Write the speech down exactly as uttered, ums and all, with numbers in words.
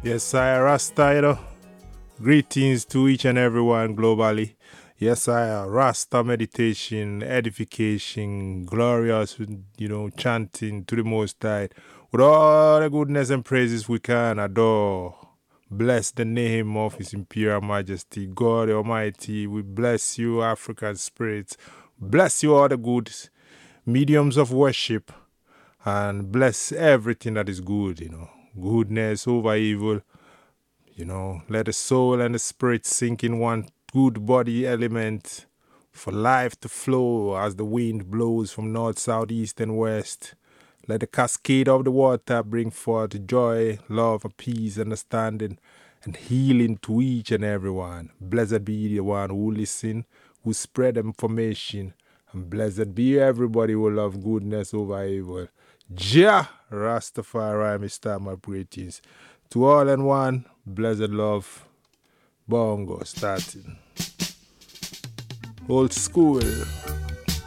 Yes, I Rasta, you know. Greetings to each and everyone globally. Yes, I Rasta meditation, edification, glorious, you know, chanting to the Most High with all the goodness and praises we can adore. Bless the name of His Imperial Majesty, God Almighty. We bless you, African spirits. Bless you, all the good mediums of worship, and bless everything that is good, you know. Goodness over evil. You know, let the soul and the spirit sink in one good body element for life to flow as the wind blows from north, south, east, and west. Let the cascade of the water bring forth joy, love, peace, understanding, and healing to each and every one. Blessed be the one who listen, who spread information, and blessed be everybody who love goodness over evil. Jah Rastafari, Mister My greetings. To all and one, blessed love, bongo starting. Old school.